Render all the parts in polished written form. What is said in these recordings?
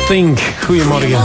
Think. Goedemorgen.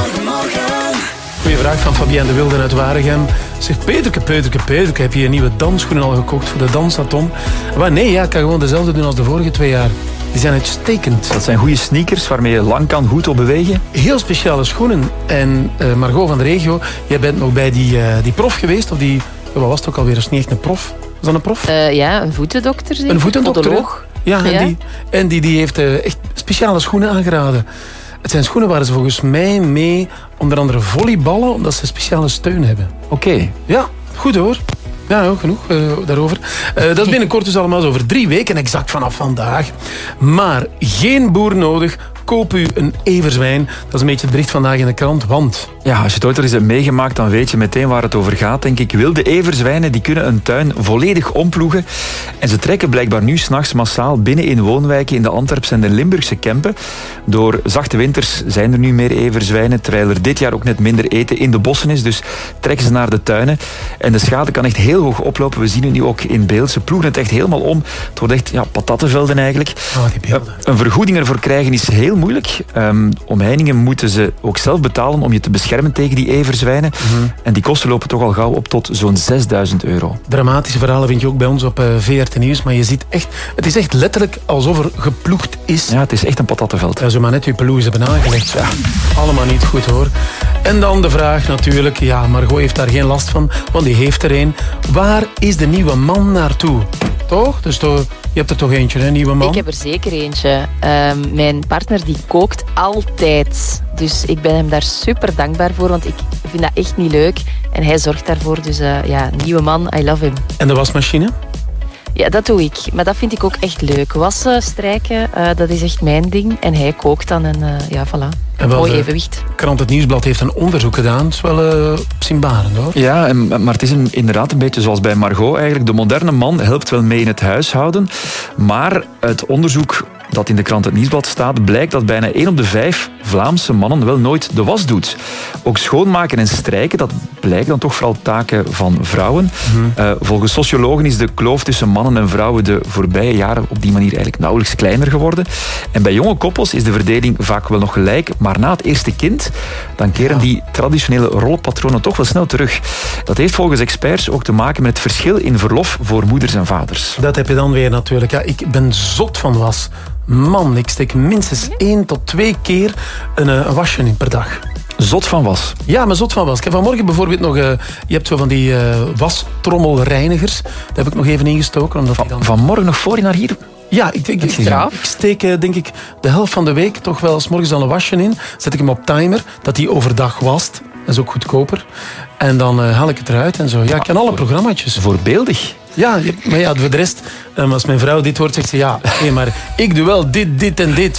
Goeie vraag van Fabienne de Wilde uit Waregem. Zegt Peterke, heb je je nieuwe dansschoenen al gekocht voor de dansatom? Maar nee, ik kan gewoon dezelfde doen als de vorige 2 jaar. Die zijn uitstekend. Dat zijn goede sneakers waarmee je lang kan goed op bewegen. Heel speciale schoenen. En Margot van de regio, jij bent nog bij die prof geweest? Of die, wat was het ook alweer? Is het niet echt een prof? Was dat een prof? Ja, een voetendokter. Zeker? Een voetendokter. Podoloog. Ja, en die heeft echt speciale schoenen aangeraden. Het zijn schoenen waar ze volgens mij mee onder andere volleyballen, omdat ze speciale steun hebben. Oké. Ja, goed hoor. Ja, genoeg daarover. Dat is binnenkort dus allemaal over 3 weken, exact vanaf vandaag. Maar geen boer nodig. Koop u een everzwijn. Dat is een beetje het bericht vandaag in de krant, want... Ja, als je het ooit er eens hebt meegemaakt, dan weet je meteen waar het over gaat, denk ik. Wilde everzwijnen die kunnen een tuin volledig omploegen. En ze trekken blijkbaar nu 's nachts massaal binnen in woonwijken in de Antwerpse en de Limburgse Kempen. Door zachte winters zijn er nu meer everzwijnen, terwijl er dit jaar ook net minder eten in de bossen is. Dus trekken ze naar de tuinen. En de schade kan echt heel hoog oplopen. We zien het nu ook in beeld. Ze ploegen het echt helemaal om. Het wordt echt patattenvelden eigenlijk. Die beelden. Een vergoeding ervoor krijgen is heel moeilijk. Omheiningen moeten ze ook zelf betalen om je te beschermen tegen die everzwijnen. En die kosten lopen toch al gauw op tot zo'n €6.000. Dramatische verhalen vind je ook bij ons op VRT Nieuws. Maar je ziet echt, het is echt letterlijk alsof er geploegd is. Ja, het is echt een patattenveld. Ja, zo maar net uw pelouse hebben aangelegd. Ja, allemaal niet goed hoor. En dan de vraag natuurlijk, ja, Margot heeft daar geen last van, want die heeft er een. Waar is de nieuwe man naartoe? Toch? Dus je hebt er toch eentje, hè, nieuwe man? Ik heb er zeker eentje. Mijn partner die kookt altijd. Dus ik ben hem daar super dankbaar voor, want ik vind dat echt niet leuk. En hij zorgt daarvoor. Dus nieuwe man, I love him. En de wasmachine? Ja, dat doe ik. Maar dat vind ik ook echt leuk. Wassen, strijken, dat is echt mijn ding. En hij kookt dan en voilà. Mooi evenwicht. Krant Het Nieuwsblad heeft een onderzoek gedaan. Het is wel opzienbarend hoor. Ja, maar het is inderdaad een beetje zoals bij Margot eigenlijk. De moderne man helpt wel mee in het huishouden. Maar uit onderzoek dat in de krant Het Nieuwsblad staat, blijkt dat bijna 1 op de 5 Vlaamse mannen wel nooit de was doet. Ook schoonmaken en strijken, dat blijkt dan toch vooral taken van vrouwen. Volgens sociologen is de kloof tussen mannen en vrouwen de voorbije jaren op die manier eigenlijk nauwelijks kleiner geworden. En bij jonge koppels is de verdeling vaak wel nog gelijk, maar na het eerste kind, dan keren die traditionele rolpatronen toch wel snel terug. Dat heeft volgens experts ook te maken met het verschil in verlof voor moeders en vaders. Dat heb je dan weer natuurlijk. Ja, ik ben zot van was. Man, ik steek minstens 1 tot 2 keer een wasje in per dag. Zot van was? Ja, maar zot van was. Ik heb vanmorgen bijvoorbeeld nog... je hebt zo van die wastrommelreinigers. Daar heb ik nog even ingestoken. Omdat vanmorgen nog voor je naar hier... Ja, ik steek denk ik de helft van de week toch wel 's morgens al een wasje in. Zet ik hem op timer, dat hij overdag wast. Dat is ook goedkoper. En dan haal ik het eruit en zo. Ja, ik ken alle programmaatjes. Voorbeeldig. Ja, maar ja, voor de rest, als mijn vrouw dit hoort, zegt ze ja, maar ik doe wel dit en dit.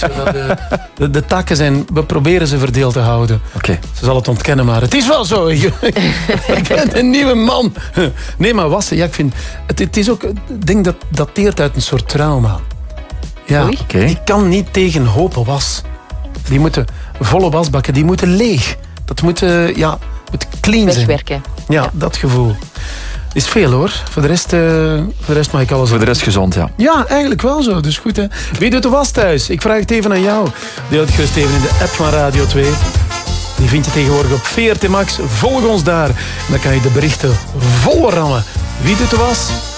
De takken zijn, we proberen ze verdeeld te houden. Okay. Ze zal het ontkennen, maar het is wel zo. Ik ben een nieuwe man. Nee, maar wassen, ja, ik vind, het is ook, ik denk dat dateert uit een soort trauma. Ja, ik kan niet tegen hopen was. Die moeten volle wasbakken, die moeten leeg. Dat moet clean zijn. Wegwerken. Ja, dat gevoel. Is veel hoor. Voor de rest mag ik alles... Voor de rest gezond, ja. Ja, eigenlijk wel zo. Dus goed, hè. Wie doet de was thuis? Ik vraag het even aan jou. Deel het gerust even in de app van Radio 2. Die vind je tegenwoordig op VRT Max. Volg ons daar. En dan kan je de berichten vol rammen. Wie doet de was?